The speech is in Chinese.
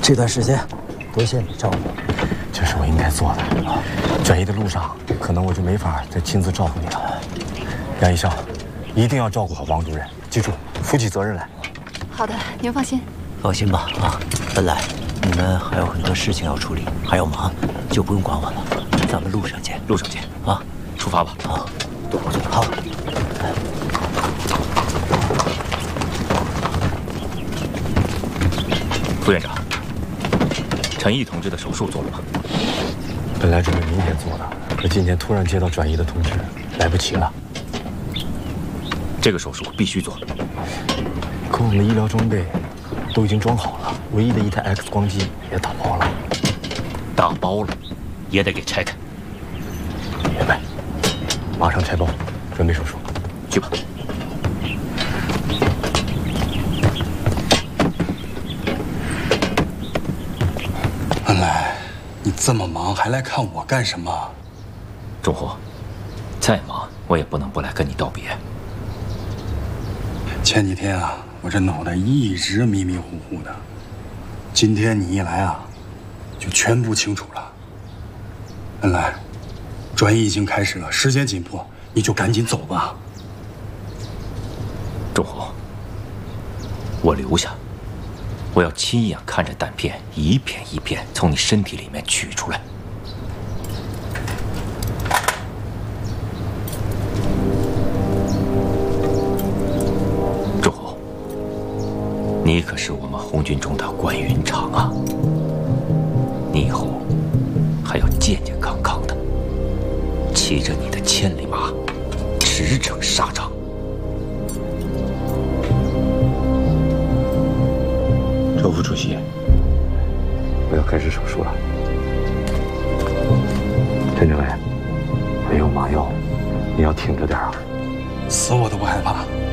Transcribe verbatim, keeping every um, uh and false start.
这段时间，多谢你照顾。 这是我应该做的。转移的路上，可能我就没法再亲自照顾你了。杨医生，一定要照顾好王主任，记住，负起责任来。 好的，您放心。 放心吧，啊，本来你们还有很多事情要处理，还要忙，就不用管我了。咱们路上见， 路上见啊！ 出发吧。 好，多保重。好。 副院长，陈毅同志的手术做了吗？ 本来准备明天做的，可今天突然接到转移的通知，来不及了。 这个手术必须做。 可我们的医疗装备都已经装好了，唯一的一台 X 光机也打包了。 打包了，也得给拆开。 明白。马上拆包，准备手术。 去吧。 恩来，你这么忙还来看我干什么？ 仲虎，再忙我也不能不来跟你道别。 前几天啊，我这脑袋一直迷迷糊糊的，今天你一来啊，就全部清楚了。恩来，转移已经开始了，时间紧迫，你就赶紧走吧。 仲虎，我留下，我要亲眼看着弹片一片一片从你身体里面取出来。仲虎，你可是我们红军中的关云长啊！你以后还要健健康康的，骑着你的千里马，驰骋沙场。 周副主席，我要开始手术了。陈政委，没有麻药，你要挺着点啊！ 死我都不害怕。